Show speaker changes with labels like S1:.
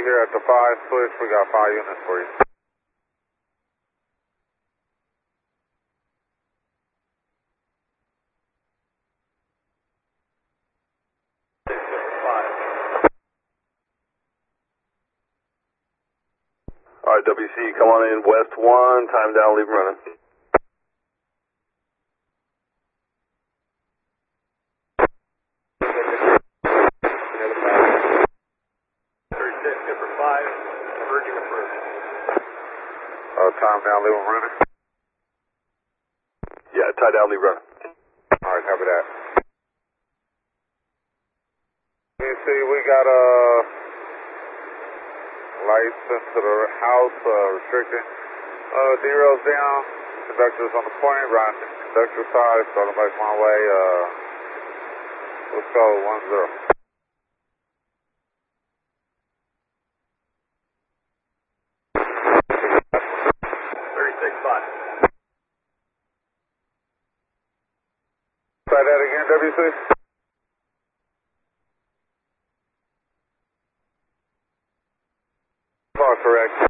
S1: here at the 5 switch. We got 5 units for you.
S2: Alright, WC, come on in, west 1, time down, leave 'em running.
S1: Time down, leave 'em running.
S2: Yeah, tie down, leave running.
S1: Alright, copy that. You see, we got a license to the house restricting. D-rails down, conductor's on the point, riding the conductor side, starting back my way. Let's go, 1-0. Try that again, WC. Correct.